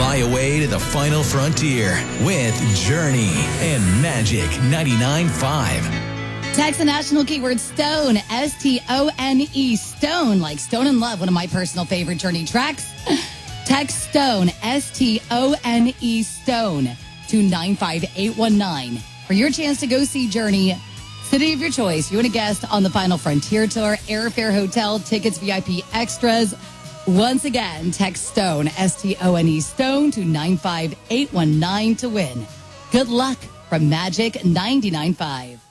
Fly away to the final frontier with Journey and Magic 99.5. Text the national keyword STONE, S-T-O-N-E, STONE, like Stone in Love, one of my personal favorite Journey tracks. Text STONE, S-T-O-N-E, STONE, to 95819 for your chance to go see Journey. City of your choice. You want a guest on the Final Frontier Tour, airfare, hotel, tickets, VIP extras. Once again, text STONE, S-T-O-N-E, STONE, to 95819 to win. Good luck from Magic 99.5.